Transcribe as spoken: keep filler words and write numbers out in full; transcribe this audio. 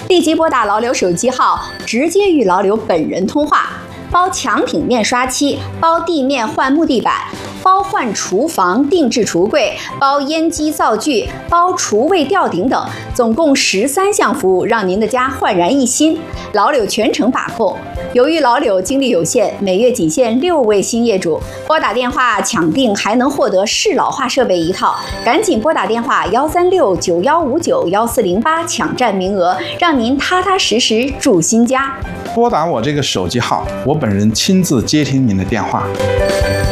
立即拨打老柳手机号，直接与老柳本人通话。包墙体面刷漆，包地面换木地板，包换厨房定制橱柜，包烟机灶具，包厨卫吊顶等，总共十三项服务，让您的家焕然一新。老柳全程把控。由于老柳精力有限，每月仅限六位新业主，拨打电话抢订还能获得适老化设备一套，赶紧拨打电话幺三六九幺五九幺四零八抢占名额，让您踏踏实实住新家。 拨打我这个手机号，我本人亲自接听您的电话。